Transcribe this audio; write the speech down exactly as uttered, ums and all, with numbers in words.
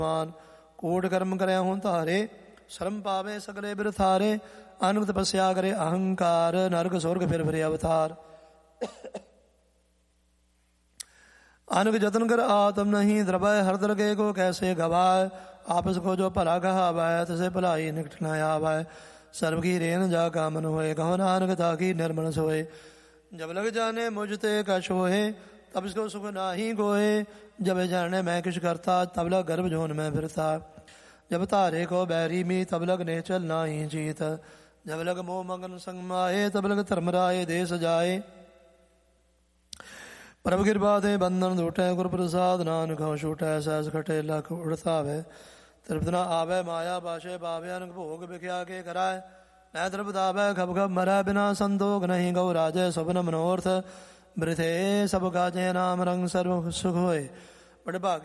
ਮਾਨ। ਕੋਟ ਕਰਮ ਕਰਿਆ ਹੁਣ ਧਾਰੇ, ਸ਼ਰਮ ਪਾਵੇ ਸਗਲੇ ਬਿਰਥਾਰੇ। ਅਨੁਗ ਤਪੱਸਿਆ ਕਰੇ ਅਹੰਕਾਰ, ਨਰਕ ਸੁਰਗ ਫਿਰ ਫਿਰੇ ਅਵਤਾਰ। अनग जतन कर आत्म नहीं द्रवय, हर दरगे को कैसे गवाए। आपस को जो भला कहावै, तसे भलाई निकट न आवै। सर्व की रेन जा का मन होए, कहो नानक ताकि निर्मल सोए। जब लग जाने मुझ ते कछ होए, तब इसको सुख नाही गोए। जब जाने मैं किछ करता, तब लग गर्भ जोन में फिरता। जब तारे को बैरी मी, तब लग नेचल नाही जीत। जब लग मोह मगन संग माए, तब लग धर्मराय देश जाए। प्रभ कृपा दे बंधन टूटै, गुर प्रसाद नानक हਉ छूटै। सहस खटे लख उड़तावै, तृप्त न आवै। माया बाशे पावे, अनक भोग बिख्या के कराय। नै तृप्तावै खब खब मरै, बिना संतोख नहीं गौ राजय। स्वप्न मनोरथ वृथे, सब काजे नाम रंग सर्व सुख होए। बड़े भाग